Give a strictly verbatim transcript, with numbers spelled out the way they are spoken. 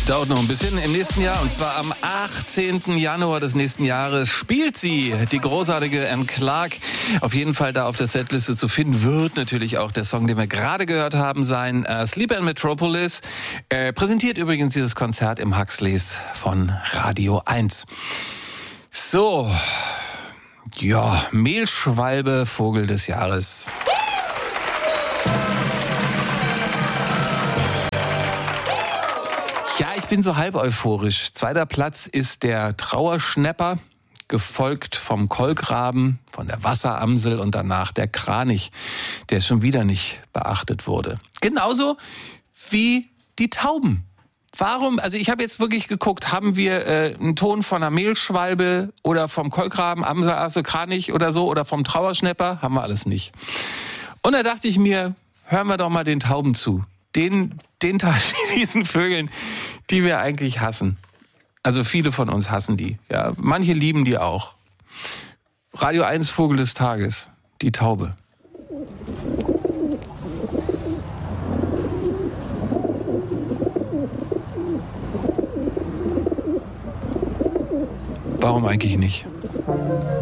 Dauert noch ein bisschen im nächsten Jahr, und zwar am achtzehnten Januar des nächsten Jahres spielt sie, die großartige Anne Clark. Auf jeden Fall da auf der Setliste zu finden wird natürlich auch der Song, den wir gerade gehört haben, sein äh, Sleep in Metropolis. Äh, präsentiert übrigens dieses Konzert im Huxleys von Radio eins. So, ja, Mehlschwalbe, Vogel des Jahres. Ja, ich bin so halb euphorisch. Zweiter Platz ist der Trauerschnäpper, gefolgt vom Kolkraben, von der Wasseramsel und danach der Kranich, der schon wieder nicht beachtet wurde. Genauso wie die Tauben. Warum, also ich habe jetzt wirklich geguckt, haben wir äh, einen Ton von einer Mehlschwalbe oder vom Kolkraben, Amsel, also Kranich oder so, oder vom Trauerschnäpper? Haben wir alles nicht. Und da dachte ich mir, hören wir doch mal den Tauben zu. Den, den Teil, diesen Vögeln, die wir eigentlich hassen. Also viele von uns hassen die. Ja, manche lieben die auch. Radio eins Vogel des Tages, die Taube. Warum eigentlich nicht?